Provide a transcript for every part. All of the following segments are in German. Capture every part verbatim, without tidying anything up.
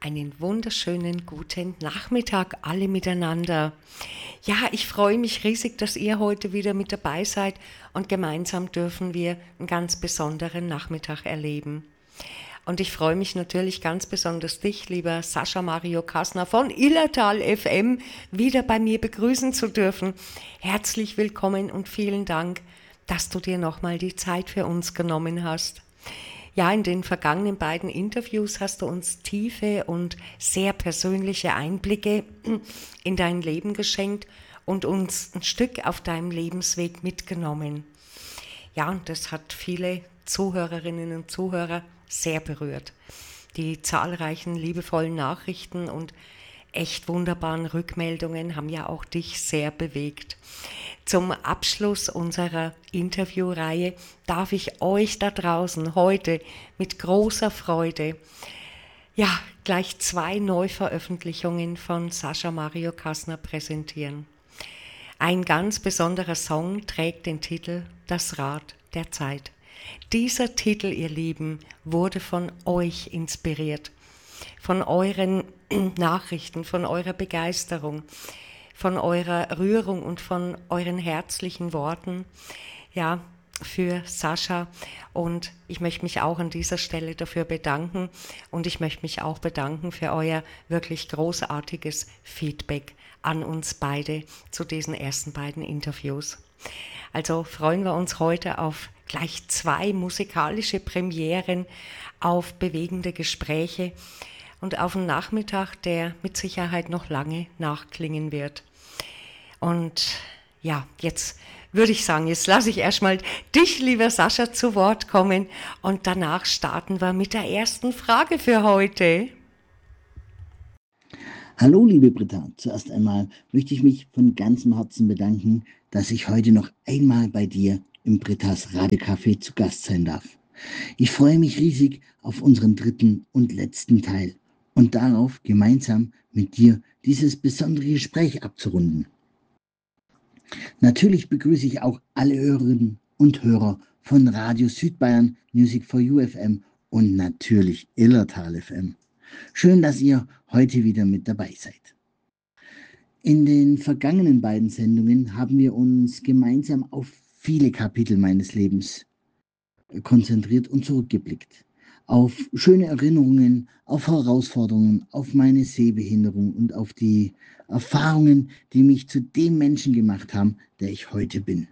Einen wunderschönen guten Nachmittag alle miteinander. Ja, ich freue mich riesig, dass ihr heute wieder mit dabei seid und gemeinsam dürfen wir einen ganz besonderen Nachmittag erleben. Und ich freue mich natürlich ganz besonders dich, lieber Sascha Mario Kasner von Illertal F M, wieder bei mir begrüßen zu dürfen. Herzlich willkommen und vielen Dank, dass du dir nochmal die Zeit für uns genommen hast. Ja, in den vergangenen beiden Interviews hast du uns tiefe und sehr persönliche Einblicke in dein Leben geschenkt und uns ein Stück auf deinem Lebensweg mitgenommen. Ja, und das hat viele Zuhörerinnen und Zuhörer sehr berührt. Die zahlreichen liebevollen Nachrichten und echt wunderbaren Rückmeldungen haben ja auch dich sehr bewegt. Zum Abschluss unserer Interviewreihe darf ich euch da draußen heute mit großer Freude ja gleich zwei Neuveröffentlichungen von Sascha Mario Kasner präsentieren. Ein ganz besonderer Song trägt den Titel Das Rad der Zeit. Dieser Titel, ihr Lieben, wurde von euch inspiriert, von euren Nachrichten, von eurer Begeisterung, von eurer Rührung und von euren herzlichen Worten, ja, für Sascha. Und ich möchte mich auch an dieser Stelle dafür bedanken und ich möchte mich auch bedanken für euer wirklich großartiges Feedback an uns beide zu diesen ersten beiden Interviews. Also freuen wir uns heute auf gleich zwei musikalische Premieren, auf bewegende Gespräche und auf einen Nachmittag, der mit Sicherheit noch lange nachklingen wird. Und ja, jetzt würde ich sagen, jetzt lasse ich erstmal dich, lieber Sascha, zu Wort kommen und danach starten wir mit der ersten Frage für heute. Hallo, liebe Britta. Zuerst einmal möchte ich mich von ganzem Herzen bedanken, dass ich heute noch einmal bei dir im Brittas Radiocafé zu Gast sein darf. Ich freue mich riesig auf unseren dritten und letzten Teil und darauf, gemeinsam mit dir dieses besondere Gespräch abzurunden. Natürlich begrüße ich auch alle Hörerinnen und Hörer von Radio Südbayern, Music for You F M und natürlich Illertal F M. Schön, dass ihr heute wieder mit dabei seid. In den vergangenen beiden Sendungen haben wir uns gemeinsam auf viele Kapitel meines Lebens konzentriert und zurückgeblickt. Auf schöne Erinnerungen, auf Herausforderungen, auf meine Sehbehinderung und auf die Erfahrungen, die mich zu dem Menschen gemacht haben, der ich heute bin.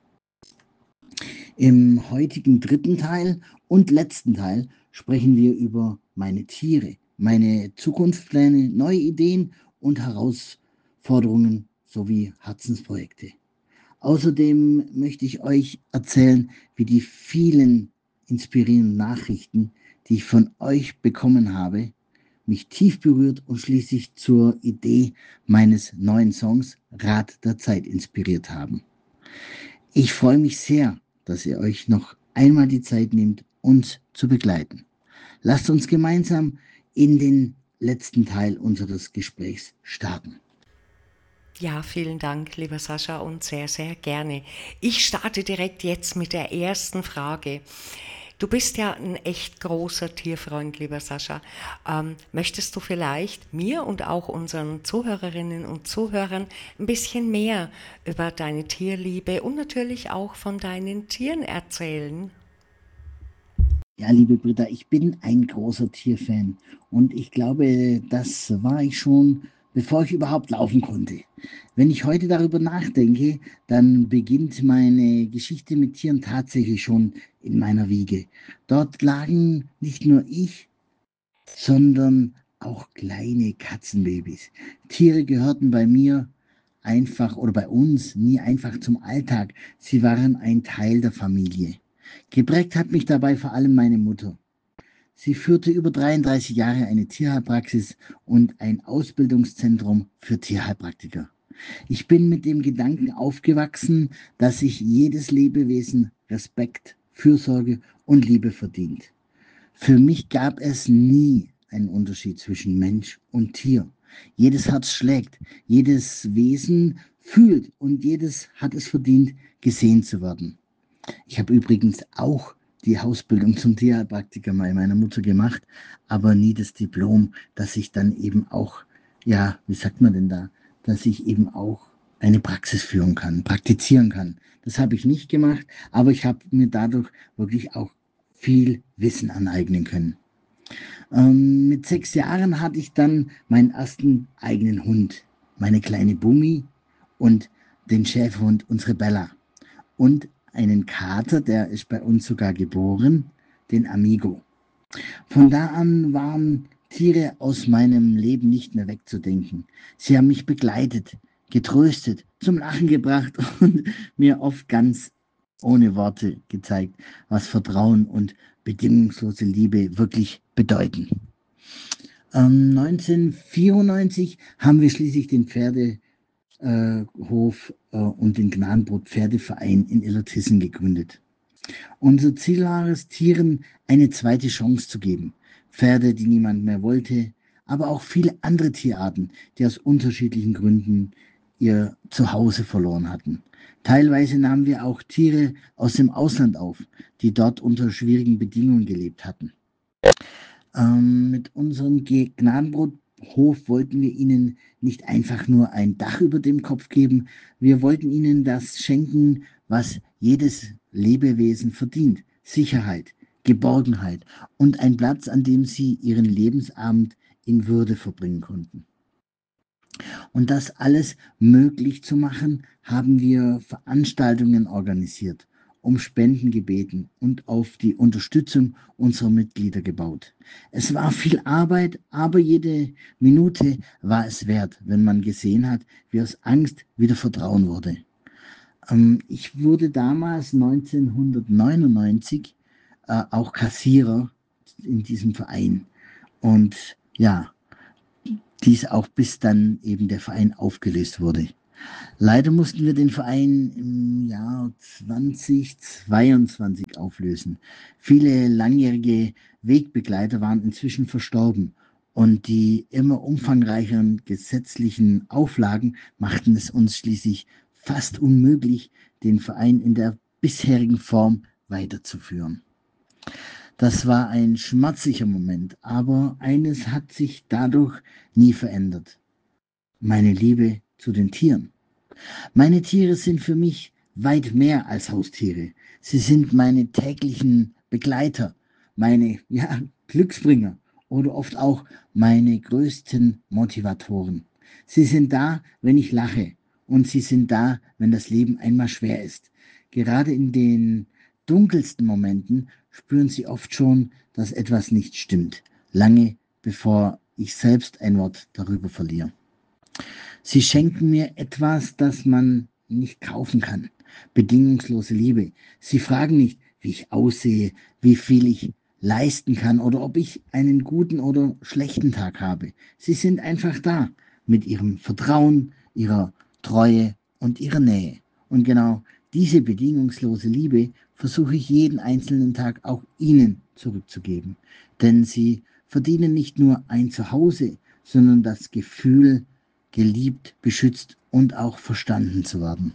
Im heutigen dritten Teil und letzten Teil sprechen wir über meine Tiere, meine Zukunftspläne, neue Ideen und Herausforderungen sowie Herzensprojekte. Außerdem möchte ich euch erzählen, wie die vielen inspirierenden Nachrichten, die ich von euch bekommen habe, mich tief berührt und schließlich zur Idee meines neuen Songs Rad der Zeit inspiriert haben. Ich freue mich sehr, dass ihr euch noch einmal die Zeit nehmt, uns zu begleiten. Lasst uns gemeinsam in den letzten Teil unseres Gesprächs starten. Ja, vielen Dank, lieber Sascha, und sehr, sehr gerne. Ich starte direkt jetzt mit der ersten Frage. Du bist ja ein echt großer Tierfreund, lieber Sascha. Ähm, möchtest du vielleicht mir und auch unseren Zuhörerinnen und Zuhörern ein bisschen mehr über deine Tierliebe und natürlich auch von deinen Tieren erzählen? Ja, liebe Britta, ich bin ein großer Tierfan und ich glaube, das war ich schon, bevor ich überhaupt laufen konnte. Wenn ich heute darüber nachdenke, dann beginnt meine Geschichte mit Tieren tatsächlich schon in meiner Wiege. Dort lagen nicht nur ich, sondern auch kleine Katzenbabys. Tiere gehörten bei mir einfach oder bei uns nie einfach zum Alltag. Sie waren ein Teil der Familie. Geprägt hat mich dabei vor allem meine Mutter. Sie führte über dreiunddreißig Jahre eine Tierheilpraxis und ein Ausbildungszentrum für Tierheilpraktiker. Ich bin mit dem Gedanken aufgewachsen, dass sich jedes Lebewesen Respekt, Fürsorge und Liebe verdient. Für mich gab es nie einen Unterschied zwischen Mensch und Tier. Jedes Herz schlägt, jedes Wesen fühlt und jedes hat es verdient, gesehen zu werden. Ich habe übrigens auch die Ausbildung zum Tierheilpraktiker bei meiner Mutter gemacht, aber nie das Diplom, dass ich dann eben auch, ja, wie sagt man denn da, dass ich eben auch eine Praxis führen kann, praktizieren kann. Das habe ich nicht gemacht, aber ich habe mir dadurch wirklich auch viel Wissen aneignen können. Ähm, mit sechs Jahren hatte ich dann meinen ersten eigenen Hund, meine kleine Bumi und den Schäferhund, unsere Bella. Und einen Kater, der ist bei uns sogar geboren, den Amigo. Von da an waren Tiere aus meinem Leben nicht mehr wegzudenken. Sie haben mich begleitet, getröstet, zum Lachen gebracht und mir oft ganz ohne Worte gezeigt, was Vertrauen und bedingungslose Liebe wirklich bedeuten. Ähm, neunzehnhundertvierundneunzig haben wir schließlich den Pferdehof äh, und den Gnadenbrot Pferdeverein in Illertissen gegründet. Unser Ziel war es, Tieren eine zweite Chance zu geben. Pferde, die niemand mehr wollte, aber auch viele andere Tierarten, die aus unterschiedlichen Gründen ihr Zuhause verloren hatten. Teilweise nahmen wir auch Tiere aus dem Ausland auf, die dort unter schwierigen Bedingungen gelebt hatten. Ähm, mit unserem Gnadenbrothof wollten wir ihnen nicht einfach nur ein Dach über dem Kopf geben, wir wollten ihnen das schenken, was jedes Lebewesen verdient. Sicherheit, Geborgenheit und ein Platz, an dem sie ihren Lebensabend in Würde verbringen konnten. Und das alles möglich zu machen, haben wir Veranstaltungen organisiert, um Spenden gebeten und auf die Unterstützung unserer Mitglieder gebaut. Es war viel Arbeit, aber jede Minute war es wert, wenn man gesehen hat, wie aus Angst wieder Vertrauen wurde. Ähm, ich wurde damals neunzehnhundertneunundneunzig äh, auch Kassierer in diesem Verein. Und ja, dies auch bis dann eben der Verein aufgelöst wurde. Leider mussten wir den Verein im Jahr zweitausendzweiundzwanzig auflösen. Viele langjährige Wegbegleiter waren inzwischen verstorben und die immer umfangreicheren gesetzlichen Auflagen machten es uns schließlich fast unmöglich, den Verein in der bisherigen Form weiterzuführen. Das war ein schmerzlicher Moment, aber eines hat sich dadurch nie verändert: meine Liebe zu den Tieren. Meine Tiere sind für mich weit mehr als Haustiere. Sie sind meine täglichen Begleiter, meine ja, Glücksbringer oder oft auch meine größten Motivatoren. Sie sind da, wenn ich lache, und sie sind da, wenn das Leben einmal schwer ist. Gerade in den dunkelsten Momenten spüren sie oft schon, dass etwas nicht stimmt, lange bevor ich selbst ein Wort darüber verliere. Sie schenken mir etwas, das man nicht kaufen kann: bedingungslose Liebe. Sie fragen nicht, wie ich aussehe, wie viel ich leisten kann oder ob ich einen guten oder schlechten Tag habe. Sie sind einfach da mit ihrem Vertrauen, ihrer Treue und ihrer Nähe. Und genau diese bedingungslose Liebe versuche ich jeden einzelnen Tag auch Ihnen zurückzugeben. Denn Sie verdienen nicht nur ein Zuhause, sondern das Gefühl, geliebt, beschützt und auch verstanden zu werden.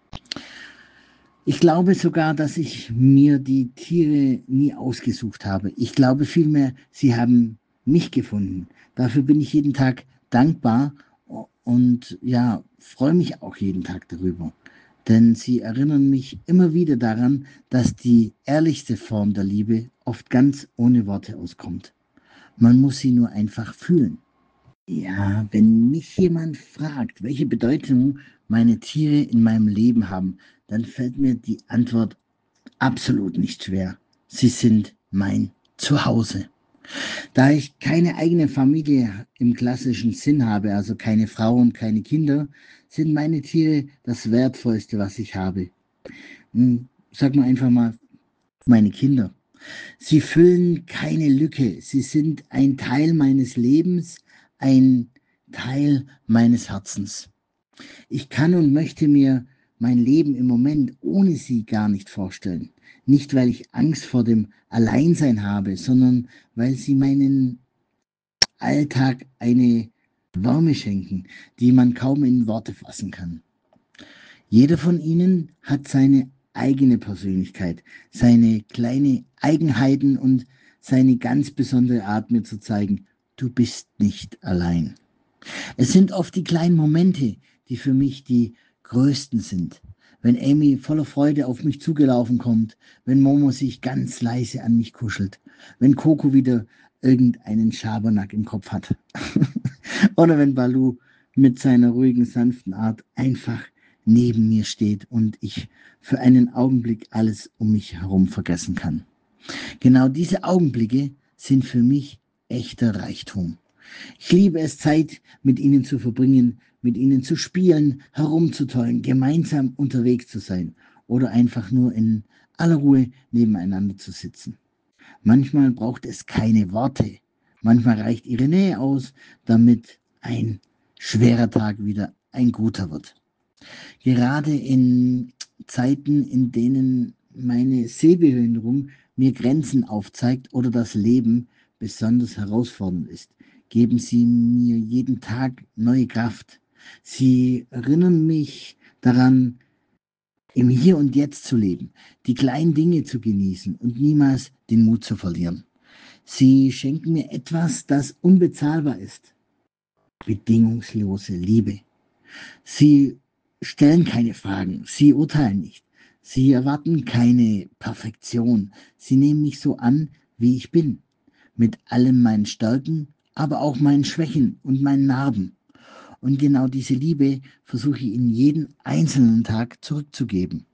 Ich glaube sogar, dass ich mir die Tiere nie ausgesucht habe. Ich glaube vielmehr, sie haben mich gefunden. Dafür bin ich jeden Tag dankbar und ja, freue mich auch jeden Tag darüber. Denn sie erinnern mich immer wieder daran, dass die ehrlichste Form der Liebe oft ganz ohne Worte auskommt. Man muss sie nur einfach fühlen. Ja, wenn mich jemand fragt, welche Bedeutung meine Tiere in meinem Leben haben, dann fällt mir die Antwort absolut nicht schwer. Sie sind mein Zuhause. Da ich keine eigene Familie im klassischen Sinn habe, also keine Frau und keine Kinder, sind meine Tiere das Wertvollste, was ich habe. Hm, Sag mal einfach mal, meine Kinder. Sie füllen keine Lücke. Sie sind ein Teil meines Lebens, ein Teil meines Herzens. Ich kann und möchte mir mein Leben im Moment ohne sie gar nicht vorstellen. Nicht, weil ich Angst vor dem Alleinsein habe, sondern weil sie meinen Alltag eine Wärme schenken, die man kaum in Worte fassen kann. Jeder von ihnen hat seine eigene Persönlichkeit, seine kleine Eigenheiten und seine ganz besondere Art, mir zu zeigen, du bist nicht allein. Es sind oft die kleinen Momente, die für mich die größten sind. Wenn Amy voller Freude auf mich zugelaufen kommt, wenn Momo sich ganz leise an mich kuschelt, wenn Coco wieder irgendeinen Schabernack im Kopf hat. Oder wenn Baloo mit seiner ruhigen, sanften Art einfach neben mir steht und ich für einen Augenblick alles um mich herum vergessen kann. Genau diese Augenblicke sind für mich echter Reichtum. Ich liebe es, Zeit mit ihnen zu verbringen, mit ihnen zu spielen, herumzutollen, gemeinsam unterwegs zu sein oder einfach nur in aller Ruhe nebeneinander zu sitzen. Manchmal braucht es keine Worte. Manchmal reicht ihre Nähe aus, damit ein schwerer Tag wieder ein guter wird. Gerade in Zeiten, in denen meine Sehbehinderung mir Grenzen aufzeigt oder das Leben besonders herausfordernd ist, geben sie mir jeden Tag neue Kraft. Sie erinnern mich daran, im Hier und Jetzt zu leben, die kleinen Dinge zu genießen und niemals den Mut zu verlieren. Sie schenken mir etwas, das unbezahlbar ist. Bedingungslose Liebe. Sie stellen keine Fragen, sie urteilen nicht. Sie erwarten keine Perfektion. Sie nehmen mich so an, wie ich bin. Mit allen meinen Stärken, aber auch meinen Schwächen und meinen Narben. Und genau diese Liebe versuche ich in jeden einzelnen Tag zurückzugeben.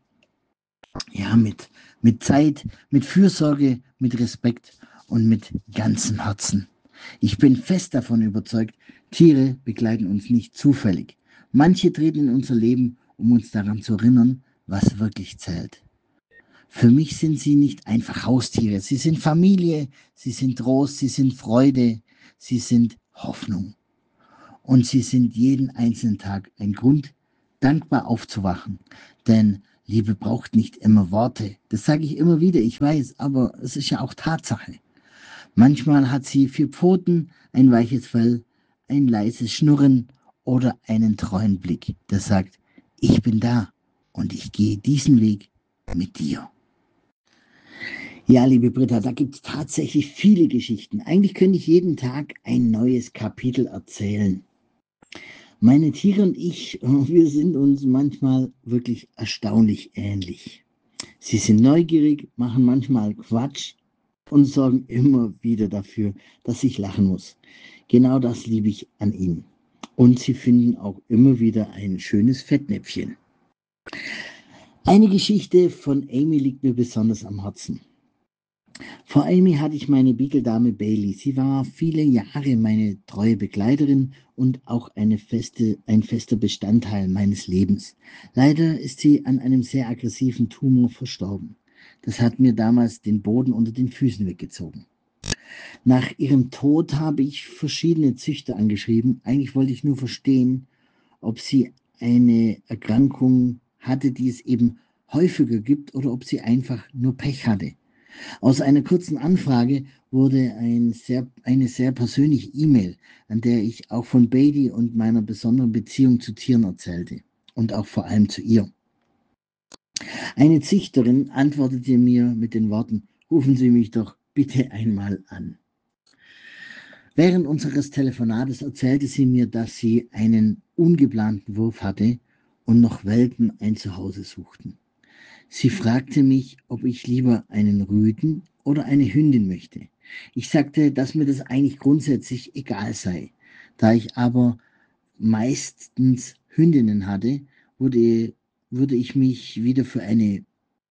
Ja, mit, mit Zeit, mit Fürsorge, mit Respekt und mit ganzem Herzen. Ich bin fest davon überzeugt, Tiere begleiten uns nicht zufällig. Manche treten in unser Leben, um uns daran zu erinnern, was wirklich zählt. Für mich sind sie nicht einfach Haustiere. Sie sind Familie, sie sind Trost, sie sind Freude, sie sind Hoffnung. Und sie sind jeden einzelnen Tag ein Grund, dankbar aufzuwachen. Denn Liebe braucht nicht immer Worte. Das sage ich immer wieder, ich weiß, aber es ist ja auch Tatsache. Manchmal hat sie vier Pfoten, ein weiches Fell, ein leises Schnurren oder einen treuen Blick, der sagt, ich bin da und ich gehe diesen Weg mit dir. Ja, liebe Britta, da gibt es tatsächlich viele Geschichten. Eigentlich könnte ich jeden Tag ein neues Kapitel erzählen. Meine Tiere und ich, wir sind uns manchmal wirklich erstaunlich ähnlich. Sie sind neugierig, machen manchmal Quatsch und sorgen immer wieder dafür, dass ich lachen muss. Genau das liebe ich an ihnen. Und sie finden auch immer wieder ein schönes Fettnäpfchen. Eine Geschichte von Amy liegt mir besonders am Herzen. Vor Amy hatte ich meine Beagle-Dame Bailey. Sie war viele Jahre meine treue Begleiterin und auch eine feste, ein fester Bestandteil meines Lebens. Leider ist sie an einem sehr aggressiven Tumor verstorben. Das hat mir damals den Boden unter den Füßen weggezogen. Nach ihrem Tod habe ich verschiedene Züchter angeschrieben. Eigentlich wollte ich nur verstehen, ob sie eine Erkrankung hatte, die es eben häufiger gibt oder ob sie einfach nur Pech hatte. Aus einer kurzen Anfrage wurde ein sehr, eine sehr persönliche E-Mail, an der ich auch von Bailey und meiner besonderen Beziehung zu Tieren erzählte und auch vor allem zu ihr. Eine Züchterin antwortete mir mit den Worten, rufen Sie mich doch bitte einmal an. Während unseres Telefonates erzählte sie mir, dass sie einen ungeplanten Wurf hatte und noch Welpen ein Zuhause suchten. Sie fragte mich, ob ich lieber einen Rüden oder eine Hündin möchte. Ich sagte, dass mir das eigentlich grundsätzlich egal sei. Da ich aber meistens Hündinnen hatte, würde, würde ich mich wieder für eine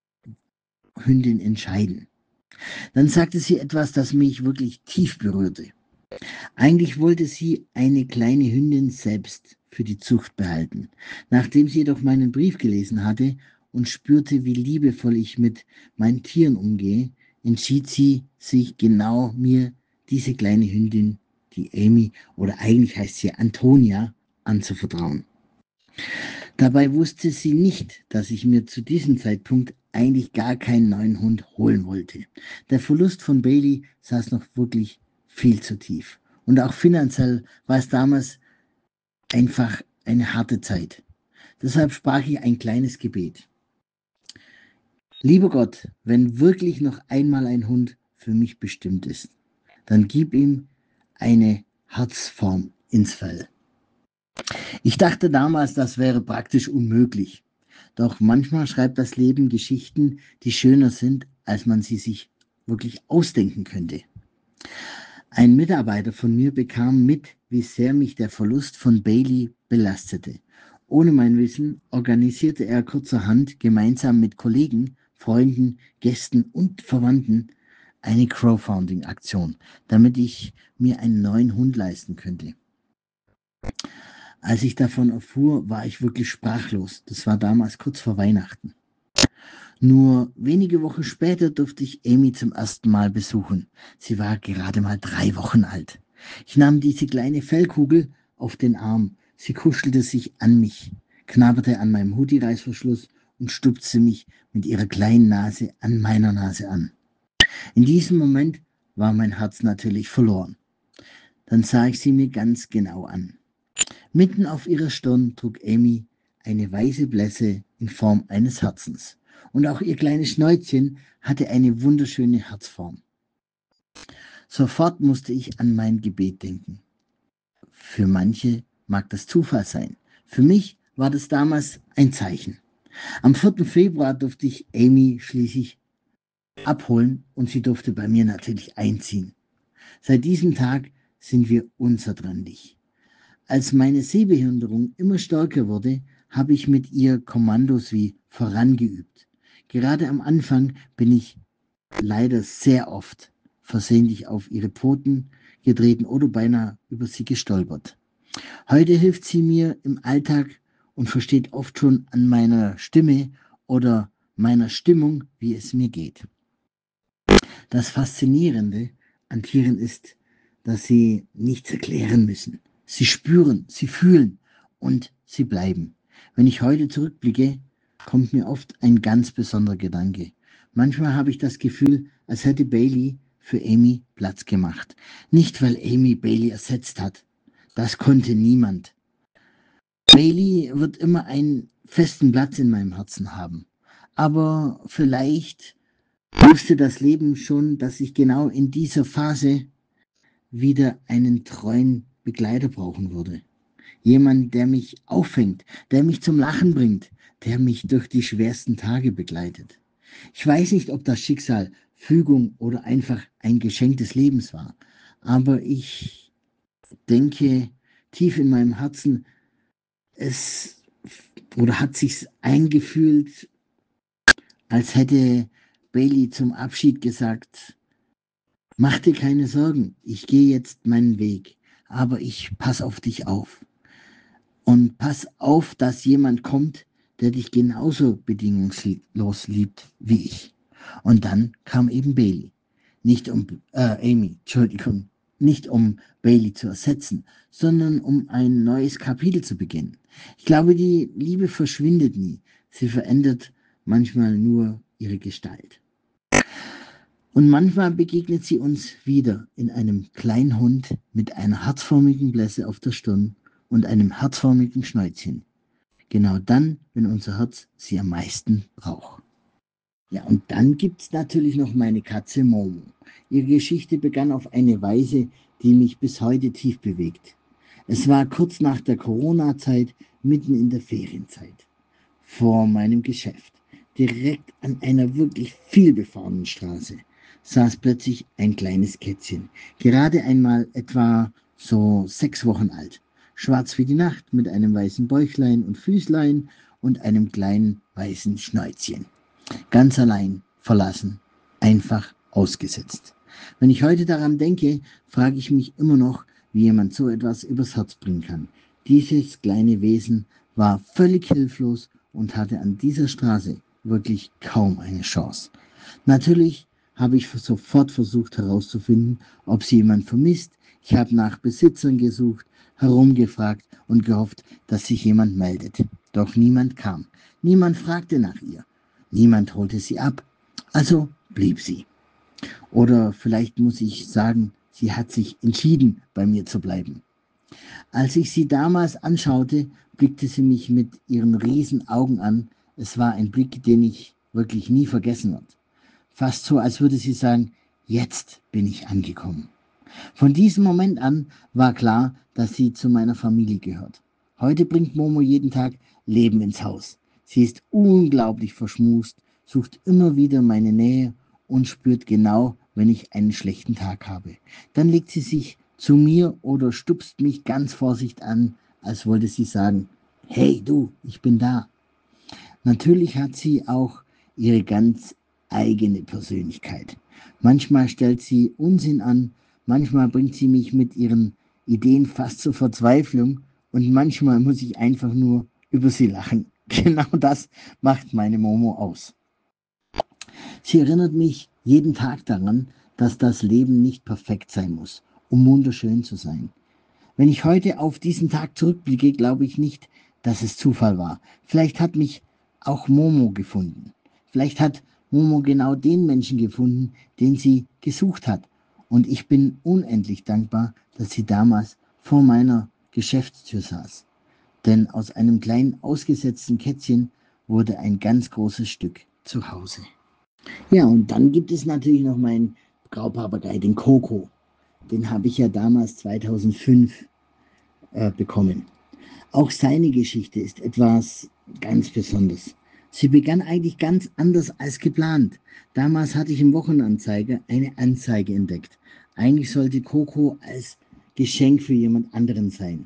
Hündin entscheiden. Dann sagte sie etwas, das mich wirklich tief berührte. Eigentlich wollte sie eine kleine Hündin selbst für die Zucht behalten. Nachdem sie jedoch meinen Brief gelesen hatte und spürte, wie liebevoll ich mit meinen Tieren umgehe, entschied sie sich genau mir diese kleine Hündin, die Amy, oder eigentlich heißt sie Antonia, anzuvertrauen. Dabei wusste sie nicht, dass ich mir zu diesem Zeitpunkt eigentlich gar keinen neuen Hund holen wollte. Der Verlust von Bailey saß noch wirklich viel zu tief. Und auch finanziell war es damals einfach eine harte Zeit. Deshalb sprach ich ein kleines Gebet. Lieber Gott, wenn wirklich noch einmal ein Hund für mich bestimmt ist, dann gib ihm eine Herzform ins Fell. Ich dachte damals, das wäre praktisch unmöglich. Doch manchmal schreibt das Leben Geschichten, die schöner sind, als man sie sich wirklich ausdenken könnte. Ein Mitarbeiter von mir bekam mit, wie sehr mich der Verlust von Bailey belastete. Ohne mein Wissen organisierte er kurzerhand gemeinsam mit Kollegen, Freunden, Gästen und Verwandten eine Crowdfunding-Aktion, damit ich mir einen neuen Hund leisten könnte. Als ich davon erfuhr, war ich wirklich sprachlos. Das war damals kurz vor Weihnachten. Nur wenige Wochen später durfte ich Amy zum ersten Mal besuchen. Sie war gerade mal drei Wochen alt. Ich nahm diese kleine Fellkugel auf den Arm. Sie kuschelte sich an mich, knabberte an meinem Hoodie-Reißverschluss und stupste mich mit ihrer kleinen Nase an meiner Nase an. In diesem Moment war mein Herz natürlich verloren. Dann sah ich sie mir ganz genau an. Mitten auf ihrer Stirn trug Amy eine weiße Blässe in Form eines Herzens. Und auch ihr kleines Schnäuzchen hatte eine wunderschöne Herzform. Sofort musste ich an mein Gebet denken. Für manche mag das Zufall sein. Für mich war das damals ein Zeichen. Am vierten Februar durfte ich Amy schließlich abholen und sie durfte bei mir natürlich einziehen. Seit diesem Tag sind wir unzertrennlich. Als meine Sehbehinderung immer stärker wurde, habe ich mit ihr Kommandos wie vorangeübt. Gerade am Anfang bin ich leider sehr oft versehentlich auf ihre Pfoten getreten oder beinahe über sie gestolpert. Heute hilft sie mir im Alltag und versteht oft schon an meiner Stimme oder meiner Stimmung, wie es mir geht. Das Faszinierende an Tieren ist, dass sie nichts erklären müssen. Sie spüren, sie fühlen und sie bleiben. Wenn ich heute zurückblicke, kommt mir oft ein ganz besonderer Gedanke. Manchmal habe ich das Gefühl, als hätte Bailey für Amy Platz gemacht. Nicht, weil Amy Bailey ersetzt hat. Das konnte niemand. Bailey wird immer einen festen Platz in meinem Herzen haben. Aber vielleicht wusste das Leben schon, dass ich genau in dieser Phase wieder einen treuen Begleiter brauchen würde. Jemand, der mich auffängt, der mich zum Lachen bringt, der mich durch die schwersten Tage begleitet. Ich weiß nicht, ob das Schicksal, Fügung oder einfach ein Geschenk des Lebens war, aber ich denke tief in meinem Herzen, es oder hat sich's eingefühlt, als hätte Bailey zum Abschied gesagt: Mach dir keine Sorgen, ich gehe jetzt meinen Weg, aber ich pass auf dich auf. Und pass auf, dass jemand kommt, der dich genauso bedingungslos liebt wie ich. Und dann kam eben Bailey. Nicht um, äh, Amy, Entschuldigung, nicht um Bailey zu ersetzen, sondern um ein neues Kapitel zu beginnen. Ich glaube, die Liebe verschwindet nie. Sie verändert manchmal nur ihre Gestalt. Und manchmal begegnet sie uns wieder in einem kleinen Hund mit einer herzförmigen Blässe auf der Stirn und einem herzförmigen Schnäuzchen. Genau dann, wenn unser Herz sie am meisten braucht. Ja, und dann gibt's natürlich noch meine Katze Momo. Ihre Geschichte begann auf eine Weise, die mich bis heute tief bewegt. Es war kurz nach der Corona-Zeit, mitten in der Ferienzeit, vor meinem Geschäft. Direkt an einer wirklich vielbefahrenen Straße saß plötzlich ein kleines Kätzchen, gerade einmal etwa so sechs Wochen alt. Schwarz wie die Nacht, mit einem weißen Bäuchlein und Füßlein und einem kleinen weißen Schnäuzchen. Ganz allein, verlassen, einfach ausgesetzt. Wenn ich heute daran denke, frage ich mich immer noch, wie jemand so etwas übers Herz bringen kann. Dieses kleine Wesen war völlig hilflos und hatte an dieser Straße wirklich kaum eine Chance. Natürlich habe ich sofort versucht herauszufinden, ob sie jemand vermisst. Ich habe nach Besitzern gesucht, herumgefragt und gehofft, dass sich jemand meldet. Doch niemand kam. Niemand fragte nach ihr. Niemand holte sie ab. Also blieb sie. Oder vielleicht muss ich sagen, sie hat sich entschieden, bei mir zu bleiben. Als ich sie damals anschaute, blickte sie mich mit ihren riesen Augen an. Es war ein Blick, den ich wirklich nie vergessen wird. Fast so, als würde sie sagen, jetzt bin ich angekommen. Von diesem Moment an war klar, dass sie zu meiner Familie gehört. Heute bringt Momo jeden Tag Leben ins Haus. Sie ist unglaublich verschmust, sucht immer wieder meine Nähe und spürt genau, wenn ich einen schlechten Tag habe. Dann legt sie sich zu mir oder stupst mich ganz vorsichtig an, als wollte sie sagen, hey du, ich bin da. Natürlich hat sie auch ihre ganz eigene Persönlichkeit. Manchmal stellt sie Unsinn an, manchmal bringt sie mich mit ihren Ideen fast zur Verzweiflung und manchmal muss ich einfach nur über sie lachen. Genau das macht meine Momo aus. Sie erinnert mich jeden Tag daran, dass das Leben nicht perfekt sein muss, um wunderschön zu sein. Wenn ich heute auf diesen Tag zurückblicke, glaube ich nicht, dass es Zufall war. Vielleicht hat mich auch Momo gefunden. Vielleicht hat Momo genau den Menschen gefunden, den sie gesucht hat. Und ich bin unendlich dankbar, dass sie damals vor meiner Geschäftstür saß. Denn aus einem kleinen ausgesetzten Kätzchen wurde ein ganz großes Stück zu Hause. Ja, und dann gibt es natürlich noch meinen Graupapagei, den Coco. Den habe ich ja damals zweitausendfünf äh, bekommen. Auch seine Geschichte ist etwas ganz Besonderes. Sie begann eigentlich ganz anders als geplant. Damals hatte ich im Wochenanzeiger eine Anzeige entdeckt. Eigentlich sollte Coco als Geschenk für jemand anderen sein.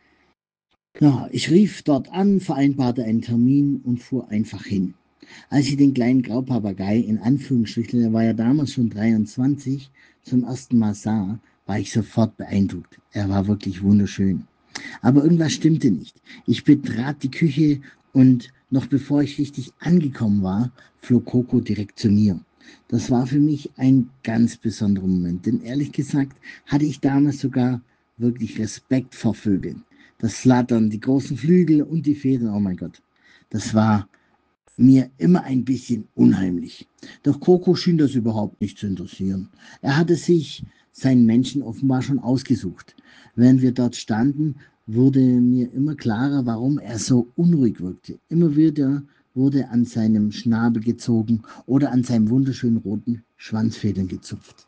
Ja, ich rief dort an, vereinbarte einen Termin und fuhr einfach hin. Als ich den kleinen Graupapagei, in Anführungsstrichen, er war ja damals schon dreiundzwanzig, zum ersten Mal sah, war ich sofort beeindruckt. Er war wirklich wunderschön. Aber irgendwas stimmte nicht. Ich betrat die Küche und noch bevor ich richtig angekommen war, flog Coco direkt zu mir. Das war für mich ein ganz besonderer Moment, denn ehrlich gesagt hatte ich damals sogar wirklich Respekt vor Vögeln. Das Flattern, die großen Flügel und die Federn, oh mein Gott, das war mir immer ein bisschen unheimlich. Doch Coco schien das überhaupt nicht zu interessieren. Er hatte sich seinen Menschen offenbar schon ausgesucht. Während wir dort standen, wurde mir immer klarer, warum er so unruhig wirkte. Immer wieder wurde an seinem Schnabel gezogen oder an seinen wunderschönen roten Schwanzfedern gezupft.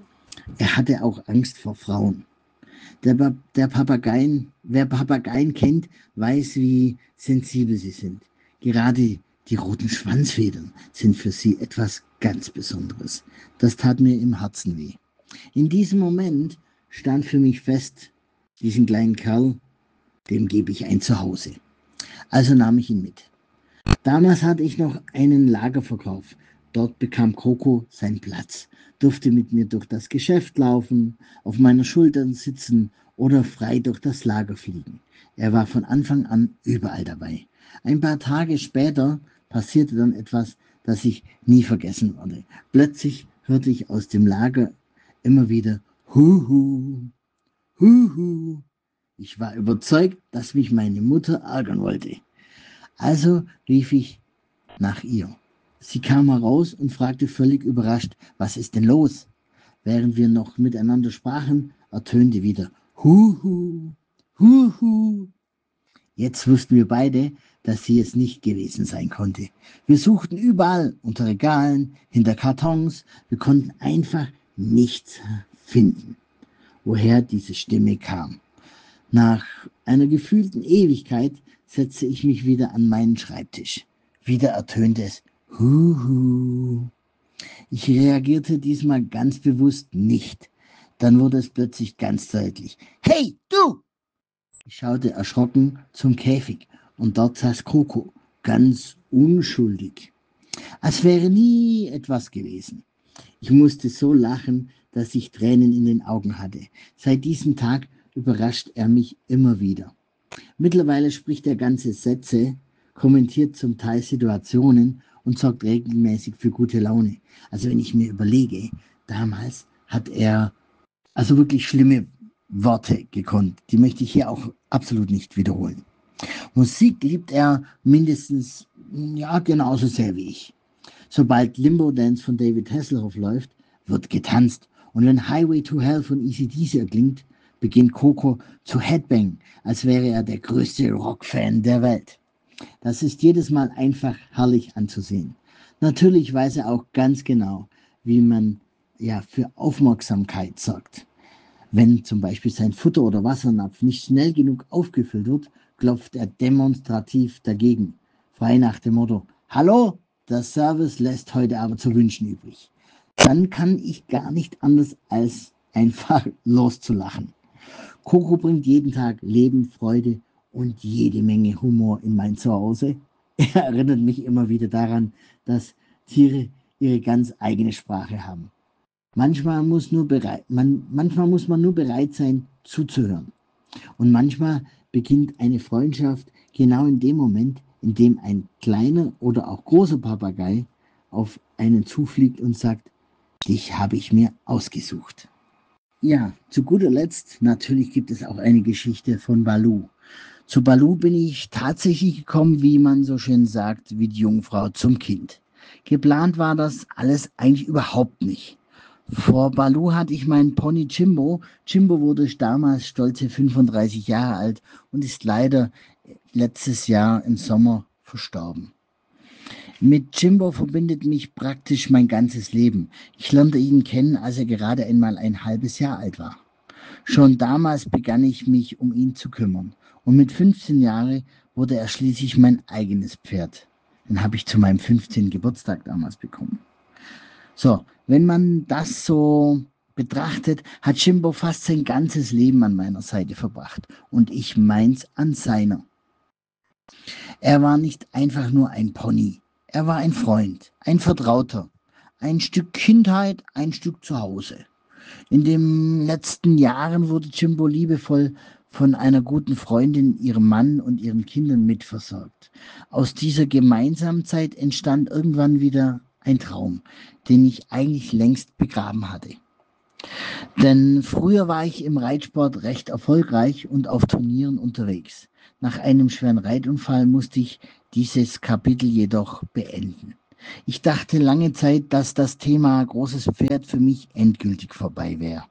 Er hatte auch Angst vor Frauen. Der, ba der Papageien, wer Papageien kennt, weiß, wie sensibel sie sind. Gerade die roten Schwanzfedern sind für sie etwas ganz Besonderes. Das tat mir im Herzen weh. In diesem Moment stand für mich fest, diesen kleinen Kerl, dem gebe ich ein Zuhause. Also nahm ich ihn mit. Damals hatte ich noch einen Lagerverkauf. Dort bekam Coco seinen Platz, durfte mit mir durch das Geschäft laufen, auf meiner Schultern sitzen oder frei durch das Lager fliegen. Er war von Anfang an überall dabei. Ein paar Tage später passierte dann etwas, das ich nie vergessen werde. Plötzlich hörte ich aus dem Lager immer wieder Huhu, Huhu. Ich war überzeugt, dass mich meine Mutter ärgern wollte. Also rief ich nach ihr. Sie kam heraus und fragte völlig überrascht, was ist denn los? Während wir noch miteinander sprachen, ertönte wieder Huhu, Huhu. Jetzt wussten wir beide, dass sie es nicht gewesen sein konnte. Wir suchten überall, unter Regalen, hinter Kartons. Wir konnten einfach nichts finden, woher diese Stimme kam. Nach einer gefühlten Ewigkeit setzte ich mich wieder an meinen Schreibtisch. Wieder ertönte es Huhu. Ich reagierte diesmal ganz bewusst nicht. Dann wurde es plötzlich ganz deutlich. Hey, du! Ich schaute erschrocken zum Käfig und dort saß Coco, ganz unschuldig, als wäre nie etwas gewesen. Ich musste so lachen, dass ich Tränen in den Augen hatte. Seit diesem Tag überrascht er mich immer wieder. Mittlerweile spricht er ganze Sätze, kommentiert zum Teil Situationen und sorgt regelmäßig für gute Laune. Also wenn ich mir überlege, damals hat er also wirklich schlimme Worte gekonnt. Die möchte ich hier auch absolut nicht wiederholen. Musik liebt er mindestens, ja, genauso sehr wie ich. Sobald Limbo Dance von David Hasselhoff läuft, wird getanzt. Und wenn Highway to Hell von A C D C erklingt, beginnt Coco zu Headbang, als wäre er der größte Rockfan der Welt. Das ist jedes Mal einfach herrlich anzusehen. Natürlich weiß er auch ganz genau, wie man ja für Aufmerksamkeit sorgt. Wenn zum Beispiel sein Futter- oder Wassernapf nicht schnell genug aufgefüllt wird, klopft er demonstrativ dagegen. Frei nach dem Motto: Hallo, der Service lässt heute aber zu wünschen übrig. Dann kann ich gar nicht anders als einfach loszulachen. Coco bringt jeden Tag Leben, Freude und jede Menge Humor in mein Zuhause. Er erinnert mich immer wieder daran, dass Tiere ihre ganz eigene Sprache haben. Manchmal muss, nur bereit, man, manchmal muss man nur bereit sein, zuzuhören. Und manchmal beginnt eine Freundschaft genau in dem Moment, in dem ein kleiner oder auch großer Papagei auf einen zufliegt und sagt: Dich habe ich mir ausgesucht. Ja, zu guter Letzt, natürlich gibt es auch eine Geschichte von Baloo. Zu Baloo bin ich tatsächlich gekommen, wie man so schön sagt, wie die Jungfrau zum Kind. Geplant war das alles eigentlich überhaupt nicht. Vor Baloo hatte ich meinen Pony Jimbo. Jimbo wurde damals stolze fünfunddreißig Jahre alt und ist leider letztes Jahr im Sommer verstorben. Mit Jimbo verbindet mich praktisch mein ganzes Leben. Ich lernte ihn kennen, als er gerade einmal ein halbes Jahr alt war. Schon damals begann ich mich um ihn zu kümmern. Und mit fünfzehn Jahren wurde er schließlich mein eigenes Pferd. Den habe ich zu meinem fünfzehnten Geburtstag damals bekommen. So, wenn man das so betrachtet, hat Jimbo fast sein ganzes Leben an meiner Seite verbracht und ich meins an seiner. Er war nicht einfach nur ein Pony. Er war ein Freund, ein Vertrauter, ein Stück Kindheit, ein Stück Zuhause. In den letzten Jahren wurde Jimbo liebevoll von einer guten Freundin, ihrem Mann und ihren Kindern mitversorgt. Aus dieser gemeinsamen Zeit entstand irgendwann wieder ein Traum, den ich eigentlich längst begraben hatte. Denn früher war ich im Reitsport recht erfolgreich und auf Turnieren unterwegs. Nach einem schweren Reitunfall musste ich dieses Kapitel jedoch beenden. Ich dachte lange Zeit, dass das Thema großes Pferd für mich endgültig vorbei wäre.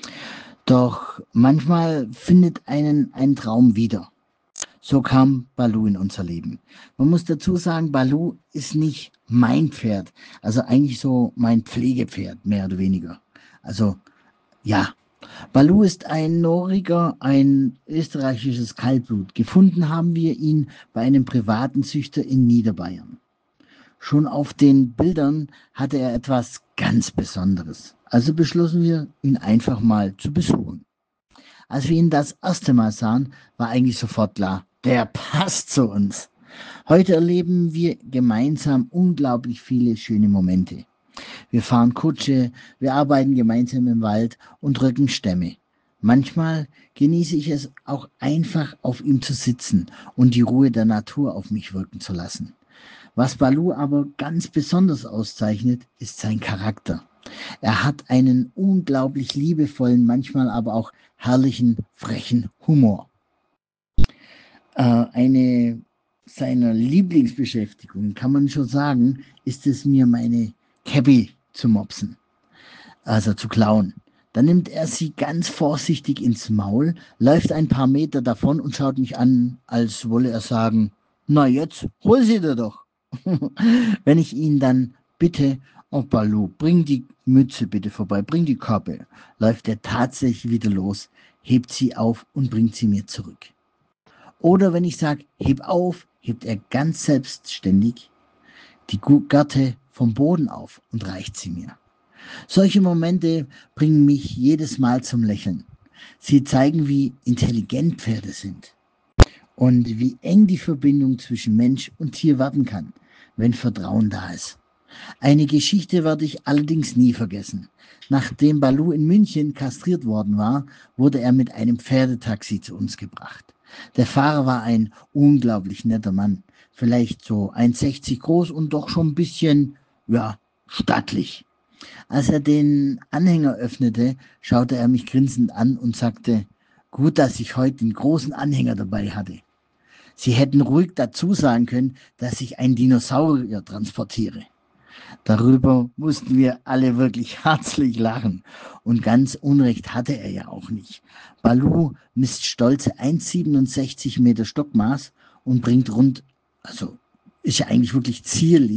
Doch manchmal findet einen ein Traum wieder. So kam Baloo in unser Leben. Man muss dazu sagen, Baloo ist nicht mein Pferd, also eigentlich so mein Pflegepferd, mehr oder weniger. Also ja, Baloo ist ein Noriger, ein österreichisches Kaltblut. Gefunden haben wir ihn bei einem privaten Züchter in Niederbayern. Schon auf den Bildern hatte er etwas ganz Besonderes. Also beschlossen wir, ihn einfach mal zu besuchen. Als wir ihn das erste Mal sahen, war eigentlich sofort klar, der passt zu uns. Heute erleben wir gemeinsam unglaublich viele schöne Momente. Wir fahren Kutsche, wir arbeiten gemeinsam im Wald und drücken Stämme. Manchmal genieße ich es auch einfach, auf ihm zu sitzen und die Ruhe der Natur auf mich wirken zu lassen. Was Baloo aber ganz besonders auszeichnet, ist sein Charakter. Er hat einen unglaublich liebevollen, manchmal aber auch herrlichen, frechen Humor. Äh, eine seiner Lieblingsbeschäftigungen, kann man schon sagen, ist es mir, meine Cappy zu mopsen, also zu klauen. Dann nimmt er sie ganz vorsichtig ins Maul, läuft ein paar Meter davon und schaut mich an, als wolle er sagen: Na jetzt, hol sie dir doch. Wenn ich ihn dann bitte: Oh Baloo, bring die Mütze bitte vorbei, bring die Kappe, läuft er tatsächlich wieder los, hebt sie auf und bringt sie mir zurück. Oder wenn ich sage: Heb auf, hebt er ganz selbstständig die Gerte vom Boden auf und reicht sie mir. Solche Momente bringen mich jedes Mal zum Lächeln. Sie zeigen, wie intelligent Pferde sind und wie eng die Verbindung zwischen Mensch und Tier werden kann, wenn Vertrauen da ist. Eine Geschichte werde ich allerdings nie vergessen. Nachdem Baloo in München kastriert worden war, wurde er mit einem Pferdetaxi zu uns gebracht. Der Fahrer war ein unglaublich netter Mann, vielleicht so eins Komma sechzig groß und doch schon ein bisschen, ja, stattlich. Als er den Anhänger öffnete, schaute er mich grinsend an und sagte: Gut, dass ich heute den großen Anhänger dabei hatte. Sie hätten ruhig dazu sagen können, dass ich einen Dinosaurier transportiere. Darüber mussten wir alle wirklich herzlich lachen. Und ganz Unrecht hatte er ja auch nicht. Baloo misst stolze eins Komma siebenundsechzig Meter Stockmaß und bringt rund, also ist ja eigentlich wirklich zierlich,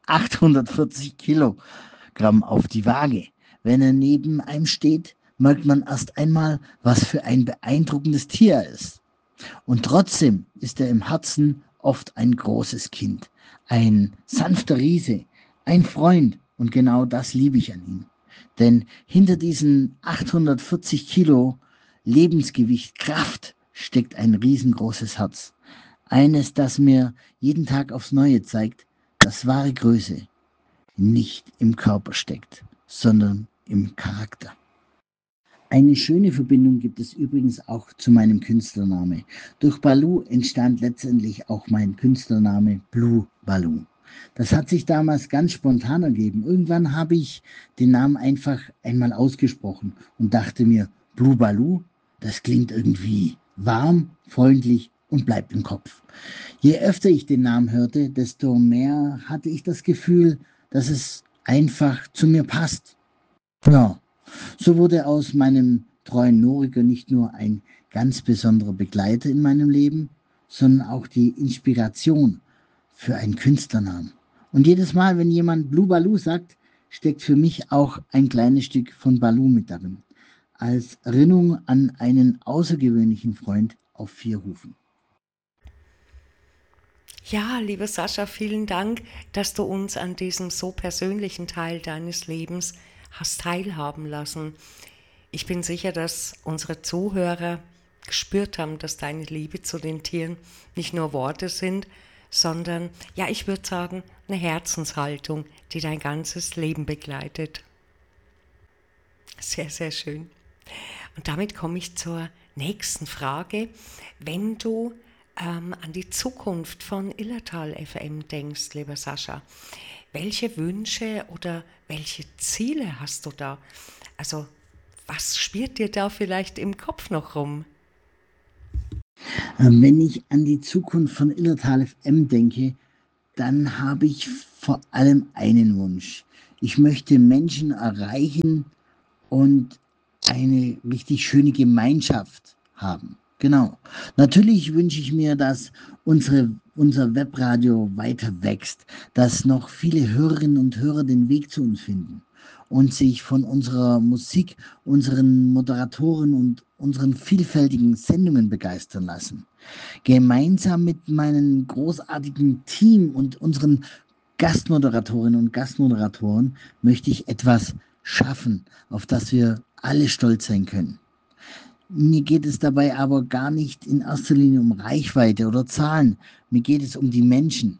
achthundertvierzig Kilogramm auf die Waage. Wenn er neben einem steht, merkt man erst einmal, was für ein beeindruckendes Tier er ist. Und trotzdem ist er im Herzen oft ein großes Kind, ein sanfter Riese, ein Freund. Und genau das liebe ich an ihm. Denn hinter diesen achthundertvierzig Kilo Lebensgewicht, Kraft steckt ein riesengroßes Herz. Eines, das mir jeden Tag aufs Neue zeigt, dass wahre Größe nicht im Körper steckt, sondern im Charakter. Eine schöne Verbindung gibt es übrigens auch zu meinem Künstlername. Durch Baloo entstand letztendlich auch mein Künstlername Blue Baloo. Das hat sich damals ganz spontan ergeben. Irgendwann habe ich den Namen einfach einmal ausgesprochen und dachte mir, Blue Baloo, das klingt irgendwie warm, freundlich und bleibt im Kopf. Je öfter ich den Namen hörte, desto mehr hatte ich das Gefühl, dass es einfach zu mir passt. Ja, so wurde aus meinem treuen Noriker nicht nur ein ganz besonderer Begleiter in meinem Leben, sondern auch die Inspiration für einen Künstlernamen. Und jedes Mal, wenn jemand Blue Baloo sagt, steckt für mich auch ein kleines Stück von Baloo mit darin. Als Erinnerung an einen außergewöhnlichen Freund auf vier Hufen. Ja, liebe Sascha, vielen Dank, dass du uns an diesem so persönlichen Teil deines Lebens hast teilhaben lassen. Ich bin sicher, dass unsere Zuhörer gespürt haben, dass deine Liebe zu den Tieren nicht nur Worte sind, sondern, ja, ich würde sagen, eine Herzenshaltung, die dein ganzes Leben begleitet. Sehr, sehr schön. Und damit komme ich zur nächsten Frage. Wenn du ähm, an die Zukunft von Illertal F M denkst, lieber Sascha, welche Wünsche oder welche Ziele hast du da? Also, was spielt dir da vielleicht im Kopf noch rum? Wenn ich an die Zukunft von Illertal F M denke, dann habe ich vor allem einen Wunsch. Ich möchte Menschen erreichen und eine richtig schöne Gemeinschaft haben. Genau. Natürlich wünsche ich mir, dass unsere, unser Webradio weiter wächst, dass noch viele Hörerinnen und Hörer den Weg zu uns finden und sich von unserer Musik, unseren Moderatoren und unseren vielfältigen Sendungen begeistern lassen. Gemeinsam mit meinem großartigen Team und unseren Gastmoderatorinnen und Gastmoderatoren möchte ich etwas schaffen, auf das wir alle stolz sein können. Mir geht es dabei aber gar nicht in erster Linie um Reichweite oder Zahlen. Mir geht es um die Menschen.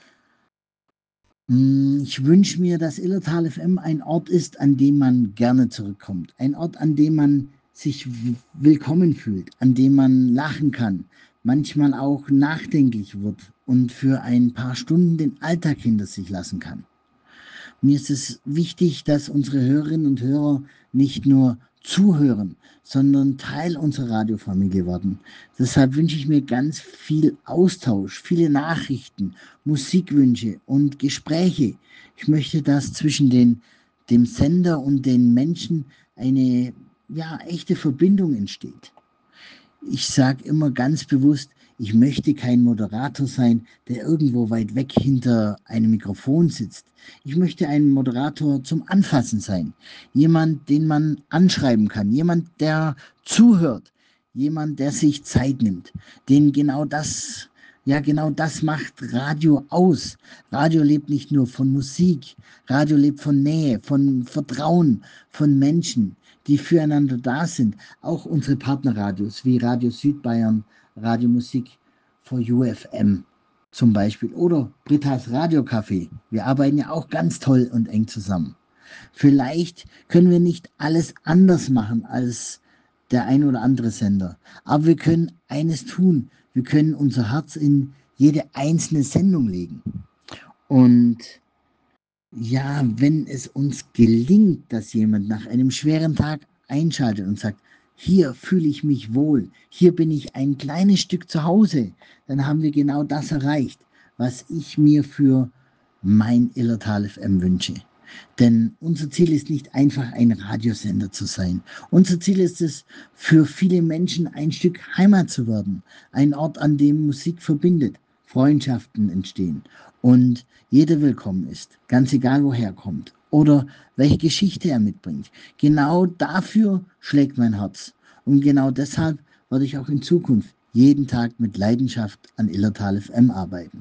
Ich wünsche mir, dass Illertal F M ein Ort ist, an dem man gerne zurückkommt. Ein Ort, an dem man sich willkommen fühlt, an dem man lachen kann, manchmal auch nachdenklich wird und für ein paar Stunden den Alltag hinter sich lassen kann. Mir ist es wichtig, dass unsere Hörerinnen und Hörer nicht nur zuhören, sondern Teil unserer Radiofamilie werden. Deshalb wünsche ich mir ganz viel Austausch, viele Nachrichten, Musikwünsche und Gespräche. Ich möchte, dass zwischen den, dem Sender und den Menschen eine ja, echte Verbindung entsteht. Ich sage immer ganz bewusst, ich möchte kein Moderator sein, der irgendwo weit weg hinter einem Mikrofon sitzt. Ich möchte ein Moderator zum Anfassen sein. Jemand, den man anschreiben kann. Jemand, der zuhört. Jemand, der sich Zeit nimmt. Den genau das, ja genau das macht Radio aus. Radio lebt nicht nur von Musik. Radio lebt von Nähe, von Vertrauen, von Menschen, die füreinander da sind. Auch unsere Partnerradios wie Radio Südbayern, Radio Musik for U F M zum Beispiel oder Britas Radiocafé. Wir arbeiten ja auch ganz toll und eng zusammen. Vielleicht können wir nicht alles anders machen als der ein oder andere Sender, aber wir können eines tun. Wir können unser Herz in jede einzelne Sendung legen. Und ja, wenn es uns gelingt, dass jemand nach einem schweren Tag einschaltet und sagt, hier fühle ich mich wohl, hier bin ich ein kleines Stück zu Hause, dann haben wir genau das erreicht, was ich mir für mein Illertal F M wünsche. Denn unser Ziel ist nicht einfach ein Radiosender zu sein. Unser Ziel ist es, für viele Menschen ein Stück Heimat zu werden. Ein Ort, an dem Musik verbindet. Freundschaften entstehen und jeder willkommen ist, ganz egal woher er kommt oder welche Geschichte er mitbringt. Genau dafür schlägt mein Herz und genau deshalb werde ich auch in Zukunft jeden Tag mit Leidenschaft an Illertal F M arbeiten.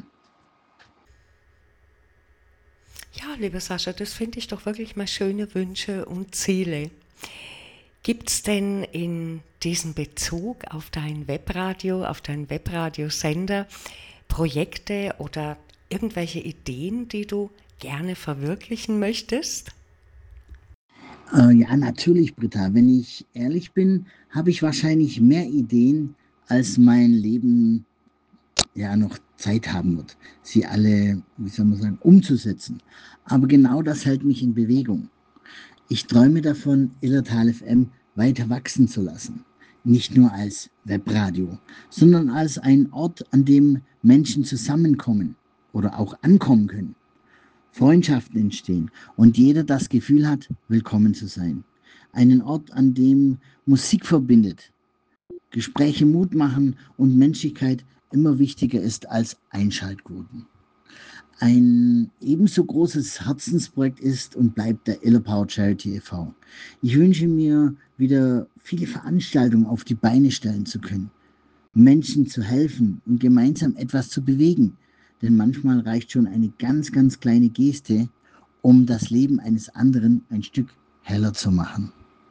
Ja, lieber Sascha, das finde ich doch wirklich mal schöne Wünsche und Ziele. Gibt es denn in diesem Bezug auf dein Webradio, auf deinen Webradiosender Projekte oder irgendwelche Ideen, die du gerne verwirklichen möchtest? Äh, ja, natürlich, Britta. Wenn ich ehrlich bin, habe ich wahrscheinlich mehr Ideen, als mein Leben ja noch Zeit haben wird, sie alle, wie soll man sagen, umzusetzen. Aber genau das hält mich in Bewegung. Ich träume davon, Illertal F M weiter wachsen zu lassen. Nicht nur als Webradio, sondern als ein Ort, an dem Menschen zusammenkommen oder auch ankommen können, Freundschaften entstehen und jeder das Gefühl hat, willkommen zu sein. Einen Ort, an dem Musik verbindet, Gespräche Mut machen und Menschlichkeit immer wichtiger ist als Einschaltquoten. Ein ebenso großes Herzensprojekt ist und bleibt der Iller Power Charity e V. Ich wünsche mir, wieder viele Veranstaltungen auf die Beine stellen zu können, Menschen zu helfen und gemeinsam etwas zu bewegen. Denn manchmal reicht schon eine ganz, ganz kleine Geste, um das Leben eines anderen ein Stück heller zu machen.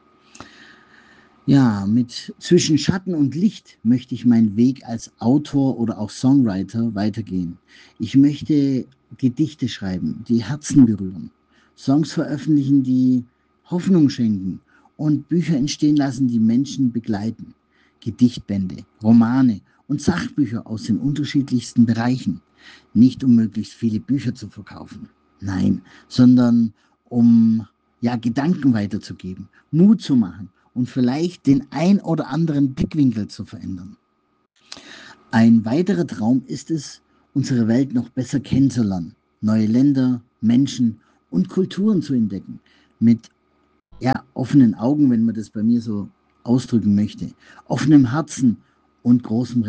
Ja, mit zwischen Schatten und Licht möchte ich meinen Weg als Autor oder auch Songwriter weitergehen. Ich möchte Gedichte schreiben, die Herzen berühren, Songs veröffentlichen, die Hoffnung schenken und Bücher entstehen lassen, die Menschen begleiten. Gedichtbände, Romane und Sachbücher aus den unterschiedlichsten Bereichen. Nicht um möglichst viele Bücher zu verkaufen, nein, sondern um ja, Gedanken weiterzugeben, Mut zu machen und vielleicht den ein oder anderen Blickwinkel zu verändern. Ein weiterer Traum ist es, unsere Welt noch besser kennenzulernen, neue Länder, Menschen und Kulturen zu entdecken, mit ja, offenen Augen, wenn man das bei mir so ausdrücken möchte, offenem Herzen und großem